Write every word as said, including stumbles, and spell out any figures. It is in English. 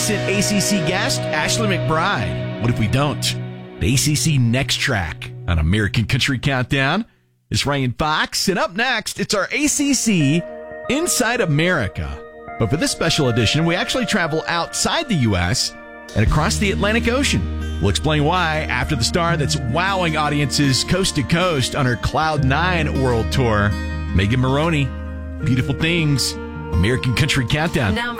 recent A C C guest, Ashley McBryde. What if we don't? The A C C Next Track on American Country Countdown is Ryan Fox. And up next, it's our A C C Inside America. But for this special edition, we actually travel outside the U S and across the Atlantic Ocean. We'll explain why after the star that's wowing audiences coast to coast on her Cloud Nine World Tour, Megan Moroney. Beautiful Things, American Country Countdown. Number